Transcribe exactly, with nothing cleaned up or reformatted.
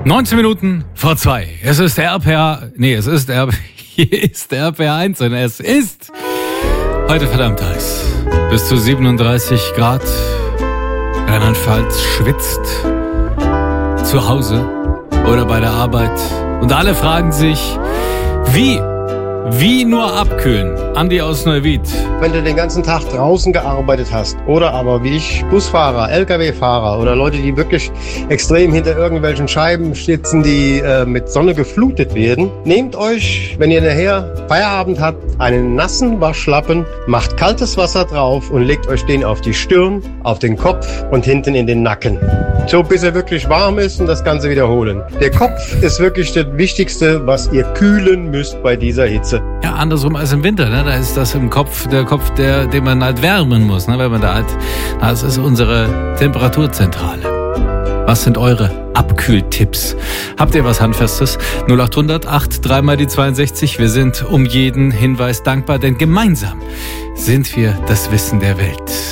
neunzehn Minuten vor zwei. Es ist R P R, nee, es ist R P R, hier ist R P R eins und es ist heute verdammt heiß. Bis zu siebenunddreißig Grad. Rheinland-Pfalz schwitzt. Zu Hause oder bei der Arbeit. Und alle fragen sich, wie? Wie nur abkühlen? Andi aus Neuwied. Wenn du den ganzen Tag draußen gearbeitet hast oder aber wie ich Busfahrer, L K W-Fahrer oder Leute, die wirklich extrem hinter irgendwelchen Scheiben sitzen, die äh, mit Sonne geflutet werden, nehmt euch, wenn ihr nachher Feierabend habt, einen nassen Waschlappen, macht kaltes Wasser drauf und legt euch den auf die Stirn, auf den Kopf und hinten in den Nacken. So bis er wirklich warm ist und das Ganze wiederholen. Der Kopf ist wirklich das Wichtigste, was ihr kühlen müsst bei dieser Hitze. Ja, andersrum als im Winter, ne? Da ist das im Kopf, der Kopf, der, den man halt wärmen muss, ne? Wenn man da halt, das ist unsere Temperaturzentrale. Was sind eure Abkühltipps? Habt ihr was Handfestes? null acht hundert acht drei mal die zweiundsechzig. Wir sind um jeden Hinweis dankbar, denn gemeinsam sind wir das Wissen der Welt.